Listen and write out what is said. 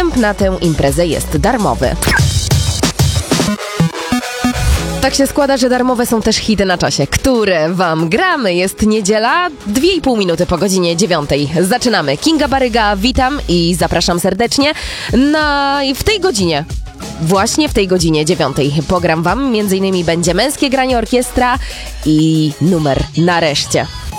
Wstęp na tę imprezę jest darmowy. Tak się składa, że darmowe są też hity na czasie, które wam gramy. Jest niedziela, 2,5 minuty po godzinie 9. Zaczynamy. Kinga Baryga, witam i zapraszam serdecznie w tej godzinie. Właśnie w tej godzinie 9 pogram wam, m.in. będzie Męskie Granie Orkiestra i numer Nareszcie.